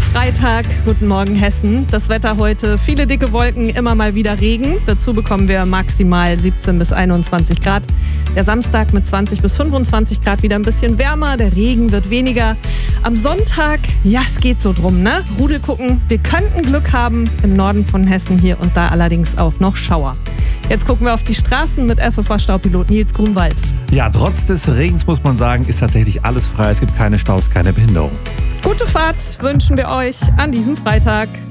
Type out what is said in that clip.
Freitag. Guten Morgen Hessen. Das Wetter heute, viele dicke Wolken, immer mal wieder Regen. Dazu bekommen wir maximal 17 bis 21 Grad. Der Samstag mit 20 bis 25 Grad wieder ein bisschen wärmer. Der Regen wird weniger. Am Sonntag, ja, es geht so drum, ne? Rudel gucken. Wir könnten Glück haben. Im Norden von Hessen hier und da allerdings auch noch Schauer. Jetzt gucken wir auf die Straßen mit FFH-Staupilot Nils Grunwald. Ja, trotz des Regens muss man sagen, ist tatsächlich alles frei. Es gibt keine Staus, keine Behinderung. Gute Fahrt wünschen wir euch an diesem Freitag.